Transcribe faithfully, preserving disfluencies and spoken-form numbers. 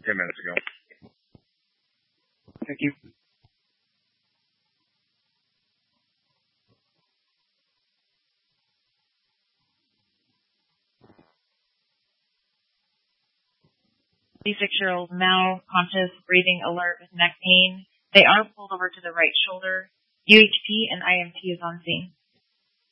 ten minutes ago. Thank you. six-year-old male, conscious, breathing, alert, with neck pain. They are pulled over to the right shoulder. U H P and I M T is on scene.